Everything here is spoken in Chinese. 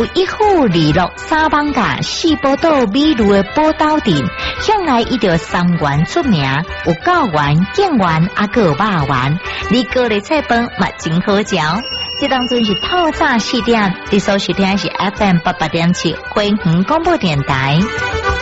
有一户二落三帮架四宝岛美如的宝岛镇，向来伊着三元出名，有高原、景原啊个肉圆，你个的菜饭嘛真好食。这当中是透早4点，你所收听是 FM 88.7惠园广播电台。